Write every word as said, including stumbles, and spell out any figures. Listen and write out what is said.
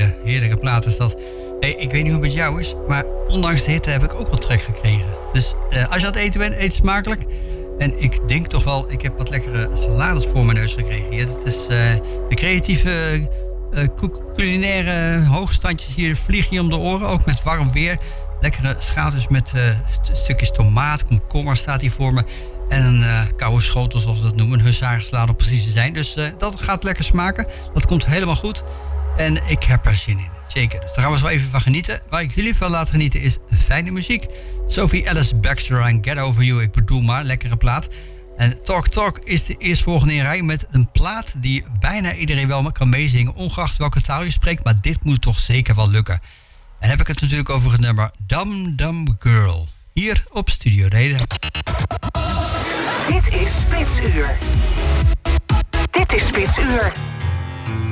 heerlijke plaat is dat. Hey, ik weet niet hoe het met jou is, maar ondanks de hitte heb ik ook wel trek gekregen. Dus uh, als je aan het eten bent, eet smakelijk. En ik denk toch wel, ik heb wat lekkere salades voor mijn neus gekregen. Ja, dat is uh, de creatieve uh, culinaire hoogstandjes hier vliegen je om de oren. Ook met warm weer. Lekkere schaaltjes met uh, st- stukjes tomaat, komkommer staat hier voor me. En een uh, koude schotel, zoals we dat noemen. Een huzarensalade om precies te zijn. Dus uh, dat gaat lekker smaken. Dat komt helemaal goed. En ik heb er zin in. Zeker. Dus daar gaan we zo even van genieten. Waar ik jullie van laat genieten is fijne muziek. Sophie Alice Baxter en Get Over You. Ik bedoel maar, lekkere plaat. En Talk Talk is de eerstvolgende in rij met een plaat die bijna iedereen wel kan meezingen. Ongeacht welke taal je spreekt. Maar dit moet toch zeker wel lukken. En heb ik het natuurlijk over het nummer Dum Dum Girl. Hier op Studio Reden. Dit is Spitsuur. Dit is Spitsuur.